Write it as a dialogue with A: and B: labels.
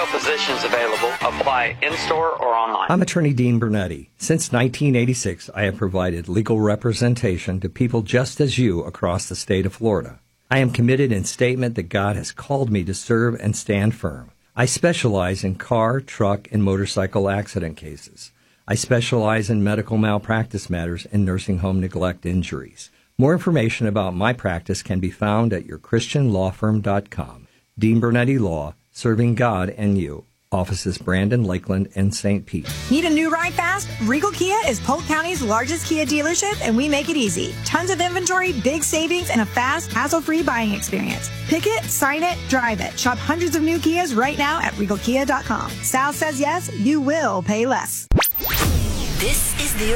A: positions available. Apply in-store or online.
B: I'm attorney Dean Bernetti. Since 1986, I have provided legal representation to people just as you across the state of Florida. I am committed in statement that God has called me to serve and stand firm. I specialize in car, truck, and motorcycle accident cases. I specialize in medical malpractice matters and nursing home neglect injuries. More information about my practice can be found at yourchristianlawfirm.com. Dean Bernetti Law, serving God and you. Offices Brandon, Lakeland, and St. Pete.
C: Need a new ride fast? Regal Kia is Polk County's largest Kia dealership, and we make it easy. Tons of inventory, big savings, and a fast, hassle-free buying experience. Pick it, sign it, drive it. Shop hundreds of new Kias right now at regalkia.com. Sal says yes, you will pay less.
D: This is the